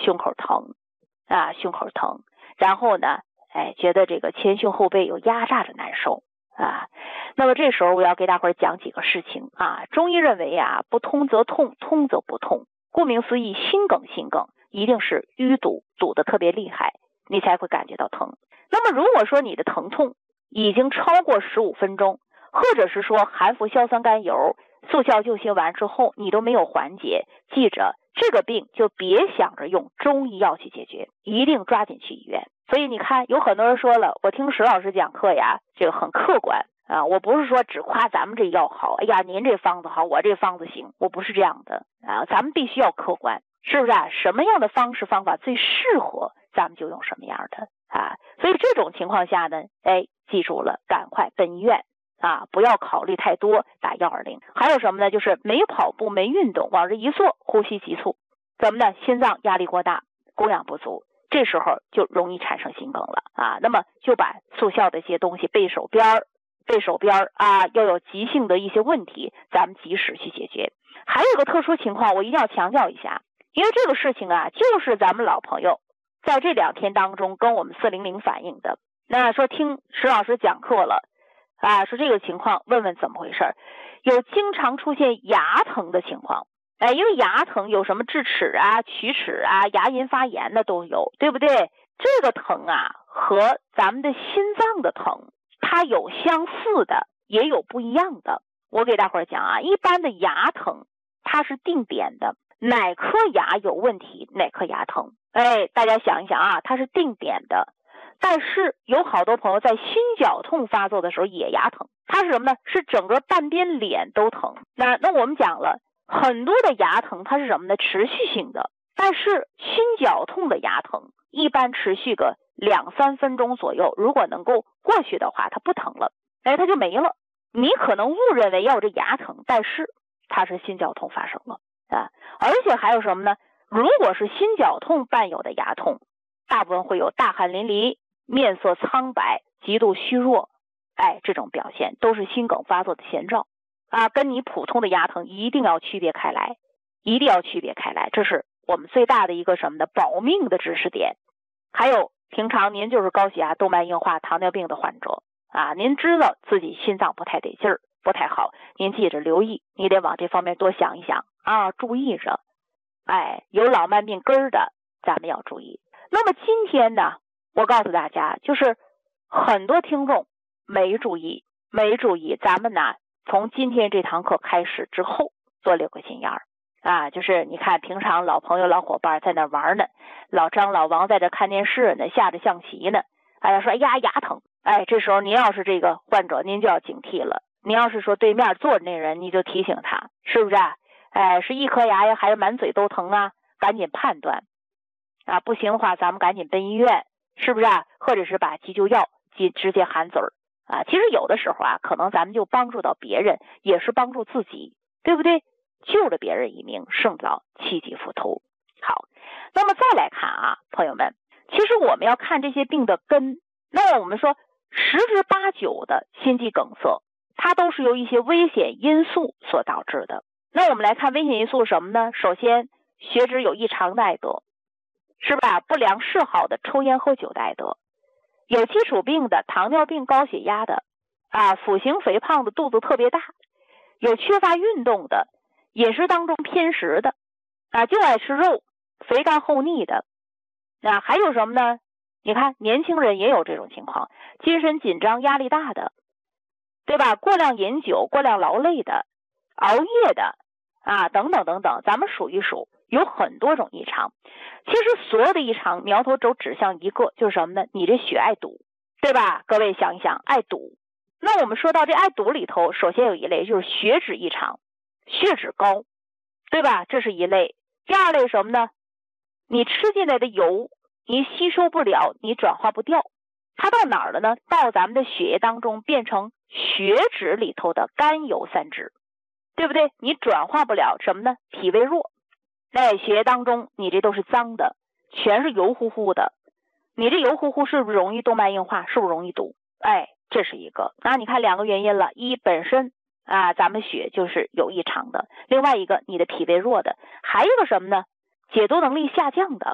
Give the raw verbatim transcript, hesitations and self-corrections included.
胸口疼啊，胸口疼，然后呢，哎，觉得这个前胸后背有压榨着难受啊。那么这时候我要给大伙儿讲几个事情啊。中医认为啊，不通则痛，通则不痛。顾名思义，心梗心梗一定是淤堵，堵得特别厉害，你才会感觉到疼。那么如果说你的疼痛已经超过十五分钟，或者是说含服硝酸甘油、速效救心丸之后你都没有缓解，记着这个病就别想着用中医药去解决，一定抓紧去医院。所以你看，有很多人说了，我听石老师讲课呀，这个很客观啊，我不是说只夸咱们这药好，哎呀，您这方子好，我这方子行，我不是这样的啊，咱们必须要客观，是不是啊？什么样的方式方法最适合，咱们就用什么样的啊。所以这种情况下呢，哎，记住了，赶快奔医院啊，不要考虑太多，打一二零。还有什么呢？就是没跑步没运动，往这一坐，呼吸急促，怎么呢？心脏压力过大，供氧不足，这时候就容易产生心梗了啊。那么就把速效的一些东西背手边儿背手边儿啊，要有急性的一些问题，咱们及时去解决。还有一个特殊情况，我一定要强调一下，因为这个事情啊，就是咱们老朋友在这两天当中跟我们四零零反映的。那说听石老师讲课了啊，说这个情况，问问怎么回事，有经常出现牙疼的情况。哎，因为牙疼有什么智齿啊、龋齿啊、牙龈发炎的都有，对不对？这个疼啊，和咱们的心脏的疼，它有相似的，也有不一样的。我给大伙儿讲啊，一般的牙疼它是定点的，哪颗牙有问题，哪颗牙疼。哎，大家想一想啊，它是定点的。但是有好多朋友在心绞痛发作的时候也牙疼，它是什么呢？是整个半边脸都疼。那那我们讲了，很多的牙疼它是什么呢？持续性的。但是心绞痛的牙疼一般持续个两三分钟左右，如果能够过去的话，它不疼了，哎，它就没了。你可能误认为要这牙疼，但是它是心绞痛发生了啊。而且还有什么呢？如果是心绞痛伴有的牙痛，大部分会有大汗淋漓、面色苍白、极度虚弱，哎，这种表现都是心梗发作的前兆啊，跟你普通的牙疼一定要区别开来，一定要区别开来，这是我们最大的一个什么的保命的知识点。还有平常您就是高血压、动脉硬化、糖尿病的患者啊，您知道自己心脏不太得劲儿，不太好，您记着留意，你得往这方面多想一想啊，注意着。哎，有老慢病根儿的，咱们要注意。那么今天呢，我告诉大家，就是很多听众没注意，没注意，咱们呢从今天这堂课开始之后多留个心眼儿啊，就是你看平常老朋友老伙伴在那玩呢，老张老王在这看电视呢，下着象棋呢，哎呀说哎呀牙疼，哎，这时候您要是这个患者，您就要警惕了。您要是说对面坐着那人，你就提醒他，是不是啊？哎，是一颗牙呀，还是满嘴都疼啊？赶紧判断啊，不行的话，咱们赶紧奔医院，是不是啊？或者是把急救药直直接含嘴儿啊。其实有的时候啊，可能咱们就帮助到别人，也是帮助自己，对不对？救了别人一命，胜造七级浮屠。好，那么再来看啊，朋友们，其实我们要看这些病的根。那我们说十之八九的心肌梗塞，它都是由一些危险因素所导致的。那我们来看危险因素是什么呢？首先，血脂有异常的爱得，是吧？不良嗜好的抽烟喝酒的爱得，有基础病的，糖尿病、高血压的，啊，腹型肥胖的，肚子特别大，有缺乏运动的，饮食当中偏食的，啊，就爱吃肉，肥干厚腻的，啊，还有什么呢？你看年轻人也有这种情况，精神紧张、压力大的，对吧？过量饮酒、过量劳累的，熬夜的，啊，等等等等，咱们数一数，有很多种异常。其实所有的异常苗头都指向一个，就是什么呢？你这血爱堵，对吧？各位想一想，爱堵。那我们说到这爱堵里头，首先有一类就是血脂异常，血脂高，对吧？这是一类。第二类什么呢？你吃进来的油，你吸收不了，你转化不掉，它到哪儿了呢？到咱们的血液当中变成血脂里头的甘油三酯，对不对？你转化不了什么呢？脾胃弱，在血液当中你这都是脏的，全是油乎乎的，你这油乎乎是不是容易动脉硬化？是不是容易堵？哎，这是一个。那你看两个原因了，一本身啊咱们血就是有异常的，另外一个你的脾胃弱的，还有一个什么呢？解毒能力下降的，